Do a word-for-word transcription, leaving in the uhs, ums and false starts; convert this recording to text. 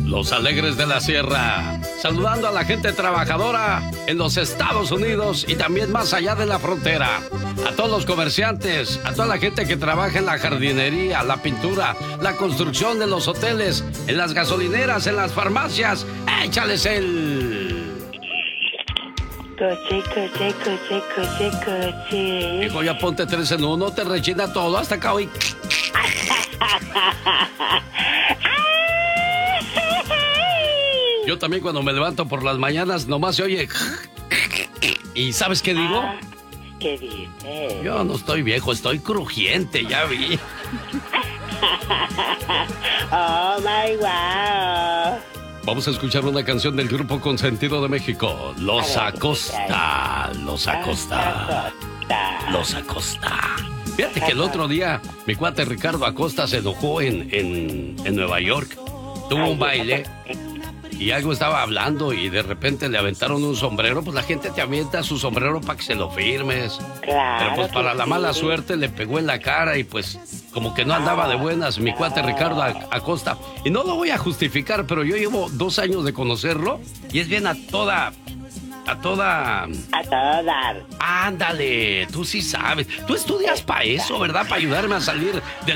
Los Alegres de la Sierra, saludando a la gente trabajadora en los Estados Unidos y también más allá de la frontera. A todos los comerciantes, a toda la gente que trabaja en la jardinería, la pintura, la construcción de los hoteles, en las gasolineras, en las farmacias. ¡Échales el... Coche, coche, coche, coche, coche. Hijo, ya ponte tres en uno, te rechina todo hasta acá hoy. Yo también cuando me levanto por las mañanas nomás se oye... ¿Y sabes qué digo? Ah, ¿qué dices? Yo no estoy viejo, estoy crujiente, ya vi. Oh, my wow. Vamos a escuchar una canción del grupo Consentido de México. Los Acosta, Los Acosta, Los Acosta. Fíjate que el otro día mi cuate Ricardo Acosta se enojó en, en, en Nueva York. Tuvo un baile y algo estaba hablando y de repente le aventaron un sombrero. Pues la gente te avienta su sombrero para que se lo firmes. Claro. Pero pues para que la mala sí. suerte le pegó en la cara y pues como que no andaba de buenas mi cuate Ricardo Acosta. Y no lo voy a justificar, pero yo llevo dos años de conocerlo y es bien a toda... A toda... A todo dar. Ándale, tú sí sabes. Tú estudias para eso, ¿verdad? Para ayudarme a salir de